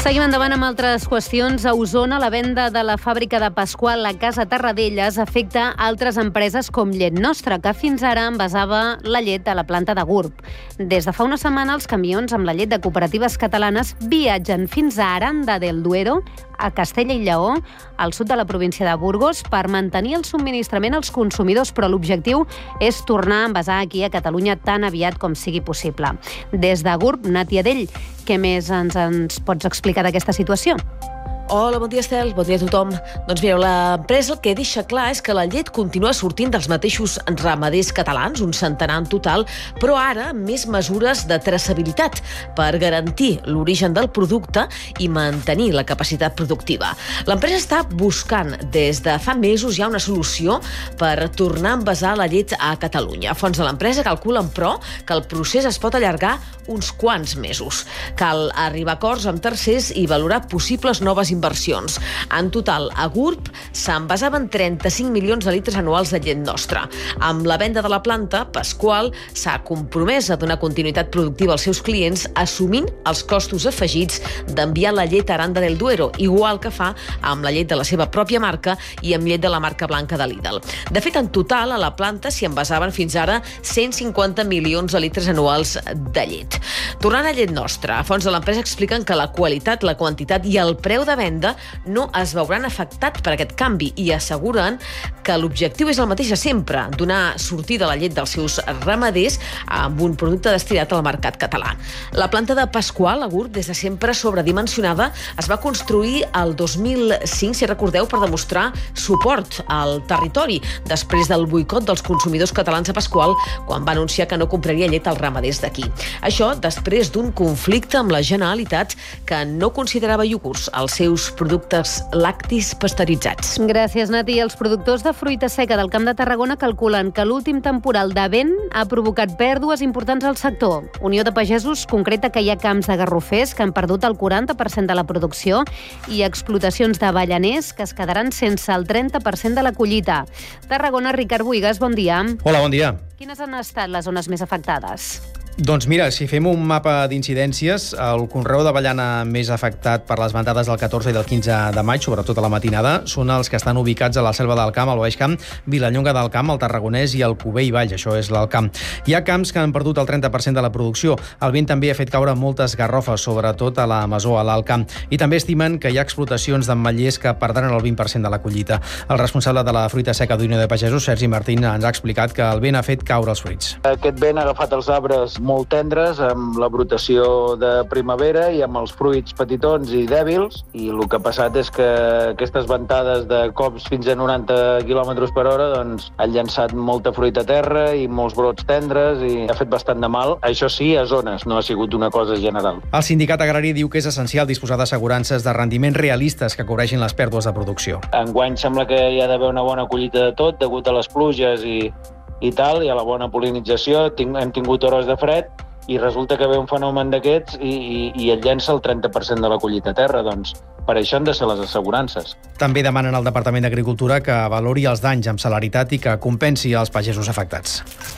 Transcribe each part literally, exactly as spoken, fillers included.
Seguim endavant amb altres qüestions. A Osona, la venda de la fàbrica de Pasqual a Casa Tarradellas afecta altres empreses com Llet Nostra, que fins ara envasava la llet a la planta de Gurb. Des de fa una setmana, els camions amb la llet de cooperatives catalanes viatgen fins a Aranda del Duero, a Castella i Lleó, al sud de la província de Burgos, per mantenir el subministrament als consumidors, però l'objectiu és tornar a envasar aquí a Catalunya tan aviat com sigui possible. Des de Gurb, Nàtia Dell, què més ens, ens pots explicar d'aquesta situació? Hola, bon dia, Estel. Bon dia a tothom. Doncs mireu, l'empresa el que deixa clar és que la llet continua sortint dels mateixos ramaders catalans, un centenar en total, però ara amb més mesures de traçabilitat per garantir l'origen del producte i mantenir la capacitat productiva. L'empresa està buscant des de fa mesos ja una solució per tornar a envasar la llet a Catalunya. Fons de l'empresa calculen, però, que el procés es pot allargar uns quants mesos. Cal arribar a acords amb tercers i valorar possibles noves inversions. En total, a Gurb s'envasaven trenta-cinc milions de litres anuals de llet nostra. Amb la venda de la planta, Pasqual s'ha compromès a donar continuïtat productiva als seus clients, assumint els costos afegits d'enviar la llet a Aranda del Duero, igual que fa amb la llet de la seva pròpia marca i amb llet de la marca blanca de Lidl. De fet, en total, a la planta s'hi envasaven fins ara cent cinquanta milions de litres anuals de llet. Tornant a Llet Nostra, a fons de l'empresa expliquen que la qualitat, la quantitat i el preu de venda no es veuran afectats per aquest canvi i asseguren que l'objectiu és el mateix de sempre, donar sortida a la llet dels seus ramaders amb un producte destinat al mercat català. La planta de Pasqual, a Gurb, des de sempre sobredimensionada, es va construir el dos mil cinc, si recordeu, per demostrar suport al territori, després del boicot dels consumidors catalans a Pasqual, quan va anunciar que no compraria llet als ramaders d'aquí. Això després d'un conflicte amb la Generalitat que no considerava iogurts els seus productes lactis pasteuritzats. Gràcies, Nati. Els productors de fruita seca del Camp de Tarragona calculen que l'últim temporal de vent ha provocat pèrdues importants al sector. Unió de Pagesos concreta que hi ha camps de garrofers que han perdut el quaranta per cent de la producció i explotacions d'avellaners que es quedaran sense el trenta per cent de la collita. Tarragona, Ricard Buigas, bon dia. Hola, bon dia. Quines han estat les zones més afectades? Doncs mira, si fem un mapa d'incidències, el conreu d'avellana més afectat per les ventades del catorze i del quinze de maig, sobretot a la matinada, són els que estan ubicats a la Selva del Camp, al Baix Camp, Vilallonga del Camp, el Tarragonès i el Cubell Valls, això és l'Alt Camp. Hi ha camps que han perdut el trenta per cent de la producció. El vent també ha fet caure moltes garrofes, sobretot a la Masó, a l'Alt Camp. I també estimen que hi ha explotacions d'ametllers que perdran el vint per cent de la collita. El responsable de la fruita seca d'Unió de Pagesos, Sergi Martín, ens ha explicat que el vent ha fet caure els fruits. Aquest vent ha agafat els arbres molt tendres, amb la brotació de primavera i amb els fruits petitons i dèbils, i el que ha passat és que aquestes ventades de cops fins a noranta quilòmetres per hora doncs, han llançat molta fruita a terra i molts brots tendres i ha fet bastant de mal. Això sí, a zones, no ha sigut una cosa general. El sindicat agrari diu que és essencial disposar d'assegurances de rendiments realistes que cobreixin les pèrdues de producció. Enguany sembla que hi ha d'haver una bona collita de tot, degut a les pluges i, i tal, i a la bona polinització. Hem tingut hores de fred i resulta que ve un fenomen d'aquests i, i, i et llença el trenta per cent de la collita a terra. Doncs per això han de ser les assegurances. També demanen al Departament d'Agricultura que valori els danys amb celeritat i que compensi els pagesos afectats.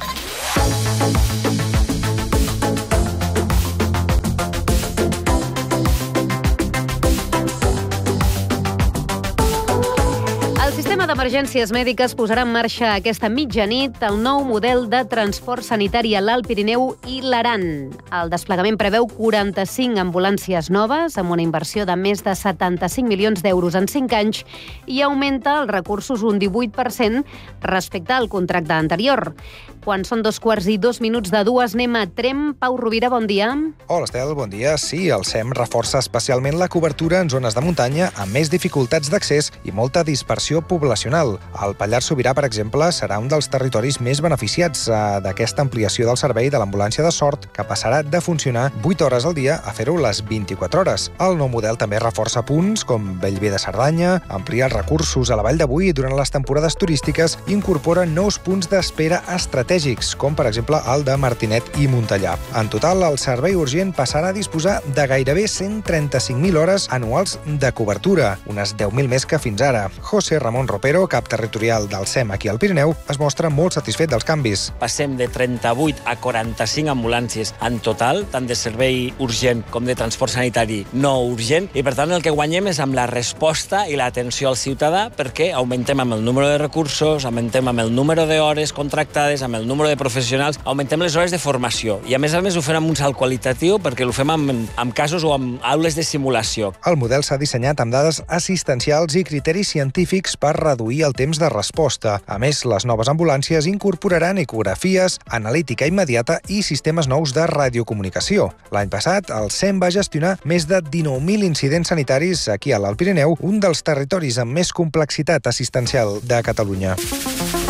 D'Emergències Mèdiques posarà en marxa aquesta mitjanit el nou model de transport sanitari a l'Alt Pirineu i l'Aran. El desplegament preveu quaranta-cinc ambulàncies noves amb una inversió de més de setanta-cinc milions d'euros en cinc anys i augmenta els recursos un divuit per cent respecte al contracte anterior. Quan són dos quarts i dos minuts de dues, anem a Tremp. Pau Rovira, bon dia. Hola, Estel, bon dia. Sí, el S E M reforça especialment la cobertura en zones de muntanya amb més dificultats d'accés i molta dispersió poblacional. El Pallars Sobirà, per exemple, serà un dels territoris més beneficiats eh, d'aquesta ampliació del servei de l'ambulància de Sort, que passarà de funcionar vuit hores al dia a fer-ho les vint-i-quatre hores. El nou model també reforça punts com Bellver de Cerdanya, amplia els recursos a la Vall de Boí durant les temporades turístiques i incorpora nous punts d'espera estratègics estratègics, com per exemple el de Martinet i Montellà. En total, el servei urgent passarà a disposar de gairebé cent trenta-cinc mil hores anuals de cobertura, unes deu mil més que fins ara. José Ramón Ropero, cap territorial del S E M aquí al Pirineu, es mostra molt satisfet dels canvis. Passem de trenta-vuit a quaranta-cinc ambulàncies en total, tant de servei urgent com de transport sanitari no urgent, i per tant el que guanyem és amb la resposta i l'atenció al ciutadà, perquè augmentem amb el número de recursos, augmentem amb el número d'hores contractades, amb el número de professionals, augmentem les hores de formació. I a més a més ho fem amb un salt qualitatiu perquè ho fem amb, amb casos o amb aules de simulació. El model s'ha dissenyat amb dades assistencials i criteris científics per reduir el temps de resposta. A més, les noves ambulàncies incorporaran ecografies, analítica immediata i sistemes nous de radiocomunicació. L'any passat, el S E M va gestionar més de dinou mil incidents sanitaris aquí a l'Alt Pirineu, un dels territoris amb més complexitat assistencial de Catalunya.